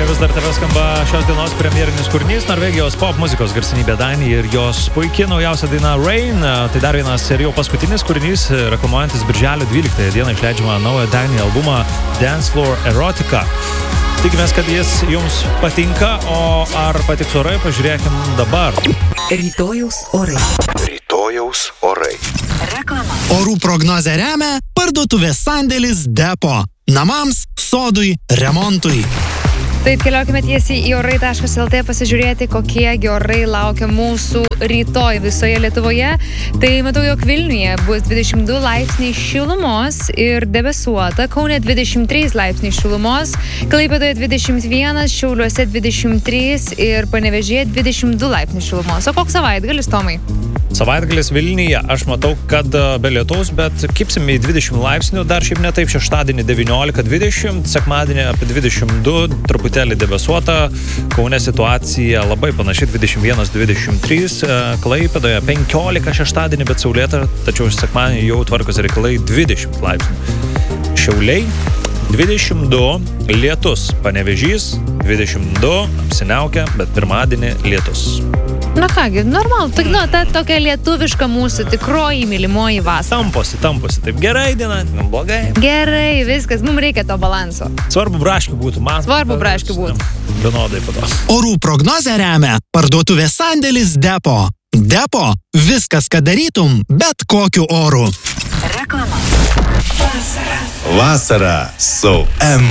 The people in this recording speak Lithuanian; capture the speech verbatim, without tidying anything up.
vis dar tave skamba šios dienos premjerinis kūrinys, Norvegijos pop muzikos garsenybė Dani ir jos puikiai naujausia daina Rain. Tai dar vienas ir jau paskutinis kūrinys, reklamuojantis birželio dvyliktąją dieną išleidžiamą naują Dani albumą Dance Floor Erotica. Tikimės, kad jis jums patinka, o ar patiks orai, pažiūrėkim dabar. Rytojaus orai. Rytojaus orai. Reklama. Orų prognozę remia parduotuvės sandėlis Depo. Namams, sodui, remontui. Taip, keliaukime tiesiai į orai taškas el tė pasižiūrėti, kokie orai laukia mūsų rytoj visoje Lietuvoje. Tai matau, jog Vilniuje bus dvidešimt du laipsniai šilumos ir debesuota, Kaune dvidešimt trys laipsniai šilumos, Klaipėdoje dvidešimt vienas, Šiauliuose dvidešimt trys ir Panevėžyje dvidešimt du laipsniai šilumos. O koks savaitgalis, Tomai? Savaitgalis Vilniuje, aš matau, kad be lietaus, bet kipsim į dvidešimt laipsnių, dar šiaip ne taip, šeštadienį devyniolika dvidešimt, sekmadienį apie dvidešimt du, truputėlį debesuota, Kaune situacija labai panaši, dvidešimt vienas dvidešimt trys, Klaipėdoje penkiolika šeštadienį, bet saulėta, tačiau sekmadienį jau tvarkosi reikalai dvidešimt laipsnių. Šiauliai dvidešimt du, lietus, Panevėžys dvidešimt du, apsiniaukia, bet pirmadienį lietus. Na kągi, normalu, tik, nu, ta tokia lietuviška mūsų tikroji mylimoji vasara. Tamposi, tamposi, taip gerai diena, blogai. Gerai, viskas, mums reikia to balanso. Svarbu braškių būtų, man. Svarbu braškių būtų. Vienodai po to. Orų prognozę remia parduotuvės sandėlis Depo. Depo, viskas, ką darytum, bet kokiu oru. Reklama. Vasara. Vasara su M.